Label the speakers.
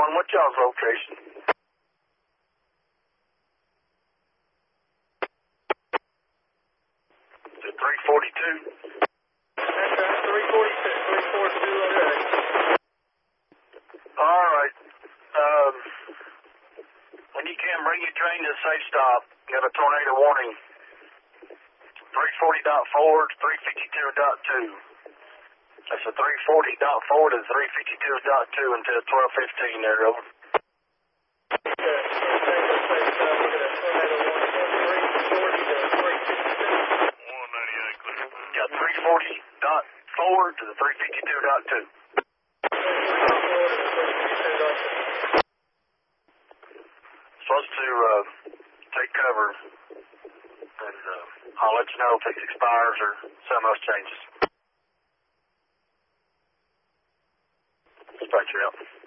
Speaker 1: 1, what's y'all's location? Is it 342?
Speaker 2: That's 342, 342, okay.
Speaker 1: Alright. When you can, bring your train to a safe stop. You have a tornado warning. 340.4 to 352.2. That's a 340.4 to 352.2 until 12:15 there, over. Got 340.4 to the 352.2. Supposed to take cover, and I'll let you know if it expires or something else changes. Dispatcher out.